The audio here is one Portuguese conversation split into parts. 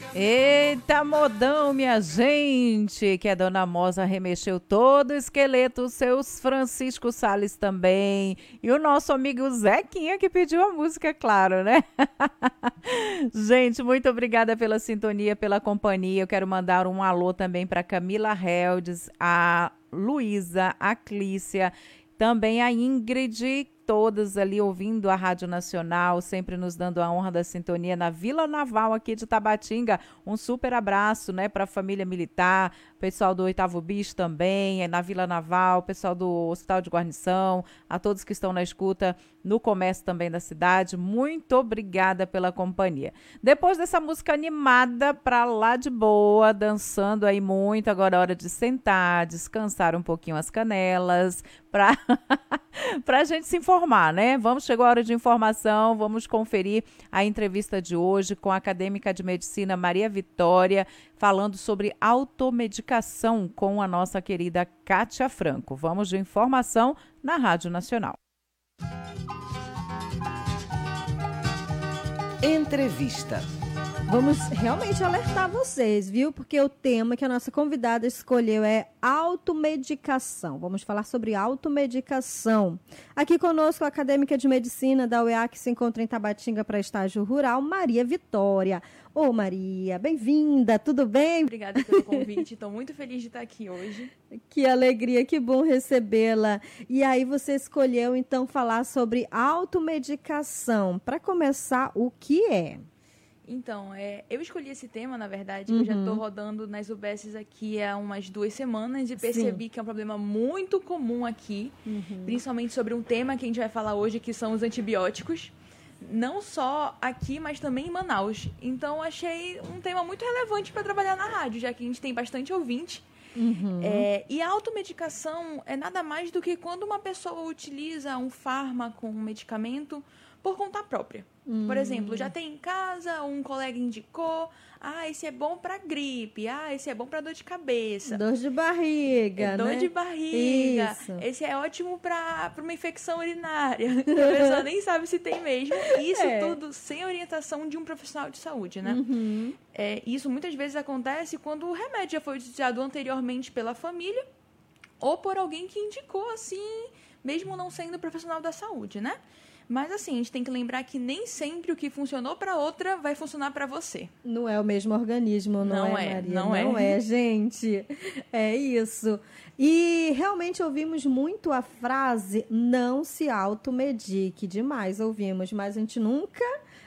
Eita, modão, minha gente, que a Dona Mosa remexeu todo o esqueleto, os seus Francisco Salles também, e o nosso amigo Zequinha que pediu a música, é claro, né? Gente, muito obrigada pela sintonia, pela companhia. Eu quero mandar um alô também para Camila Heldes, a Luísa, a Clícia, também a Ingrid, todas ali ouvindo a Rádio Nacional, sempre nos dando a honra da sintonia na Vila Naval aqui de Tabatinga. Um super abraço, né, para a família militar, pessoal do 8º BIS também, na Vila Naval, pessoal do Hospital de Guarnição, a todos que estão na escuta, no comércio também da cidade. Muito obrigada pela companhia. Depois dessa música animada, pra lá de boa, dançando aí muito, agora é hora de sentar, descansar um pouquinho as canelas, para a gente se informar, né? Chegou a hora de informação, vamos conferir a entrevista de hoje com a acadêmica de medicina Maria Vitória, falando sobre automedicação com a nossa querida Kátia Franco. Vamos de informação na Rádio Nacional. Entrevista. Vamos realmente alertar vocês, viu? Porque o tema que a nossa convidada escolheu é automedicação. Vamos falar sobre automedicação. Aqui conosco a acadêmica de medicina da UEA, que se encontra em Tabatinga para estágio rural, Maria Vitória. Ô Maria, bem-vinda, tudo bem? Obrigada pelo convite, estou muito feliz de estar aqui hoje. Que alegria, que bom recebê-la. E aí você escolheu então falar sobre automedicação. Para começar, o que é? Então, eu escolhi esse tema, na verdade, eu já estou rodando nas UBSs aqui há umas 2 semanas e percebi que é um problema muito comum aqui, principalmente sobre um tema que a gente vai falar hoje, que são os antibióticos, não só aqui, mas também em Manaus. Então, achei um tema muito relevante para trabalhar na rádio, já que a gente tem bastante ouvinte. E a automedicação é nada mais do que quando uma pessoa utiliza um fármaco, um medicamento, por conta própria. Por exemplo, já tem em casa, um colega indicou, esse é bom para gripe, esse é bom para dor de cabeça. Dor de barriga, Dor de barriga. Isso. Esse é ótimo para uma infecção urinária. A pessoa nem sabe se tem mesmo. Isso tudo sem orientação de um profissional de saúde, né? Isso muitas vezes acontece quando o remédio já foi utilizado anteriormente pela família ou por alguém que indicou, assim, mesmo não sendo profissional da saúde, né? Mas, assim, a gente tem que lembrar que nem sempre o que funcionou para outra vai funcionar para você. Não é o mesmo organismo, não é, Maria? Não é, gente. É isso. E realmente ouvimos muito a frase não se automedique. Demais ouvimos, mas a gente nunca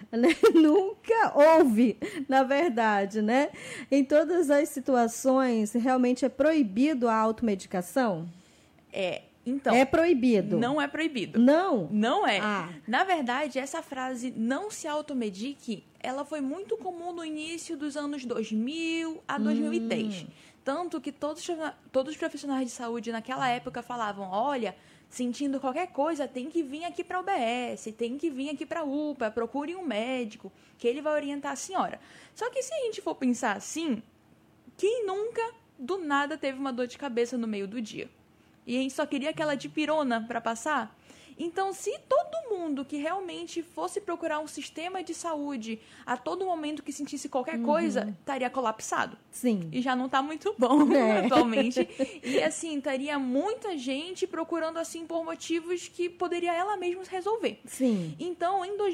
ouve, na verdade, né? Em todas as situações, realmente é proibido a automedicação? Então, é proibido. Não é proibido. Não? Não é. Na verdade, essa frase, não se automedique, ela foi muito comum no início dos anos 2000 a 2010. Tanto que todos os profissionais de saúde naquela época falavam, olha, sentindo qualquer coisa, tem que vir aqui para a UBS, tem que vir aqui para a UPA, procure um médico, que ele vai orientar a senhora. Só que se a gente for pensar assim, quem nunca, do nada, teve uma dor de cabeça no meio do dia? E a gente só queria aquela dipirona para passar. Então, se todo mundo que realmente fosse procurar um sistema de saúde a todo momento que sentisse qualquer coisa, estaria colapsado. Sim. E já não está muito bom atualmente. E, assim, estaria muita gente procurando, assim, por motivos que poderia ela mesma resolver. Sim. Então, em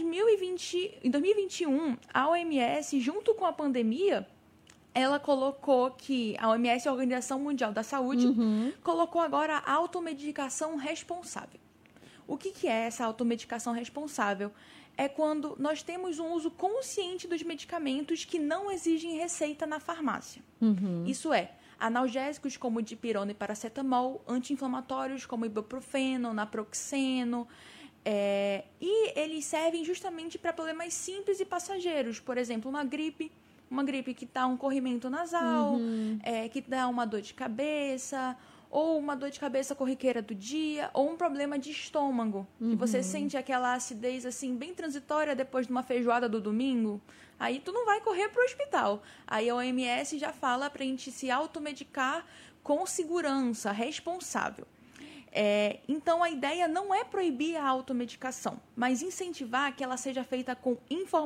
2021, a OMS, junto com a pandemia, ela colocou que a OMS, a Organização Mundial da Saúde, colocou agora a automedicação responsável. O que é essa automedicação responsável? É quando nós temos um uso consciente dos medicamentos que não exigem receita na farmácia. Isso é, analgésicos como dipirona e paracetamol, anti-inflamatórios como ibuprofeno, naproxeno, e eles servem justamente para problemas simples e passageiros. Por exemplo, uma gripe que dá um corrimento nasal, que dá uma dor de cabeça, ou uma dor de cabeça corriqueira do dia, ou um problema de estômago, que você sente aquela acidez assim bem transitória depois de uma feijoada do domingo, aí tu não vai correr para o hospital. Aí a OMS já fala para a gente se automedicar com segurança, responsável. Então, a ideia não é proibir a automedicação, mas incentivar que ela seja feita com informação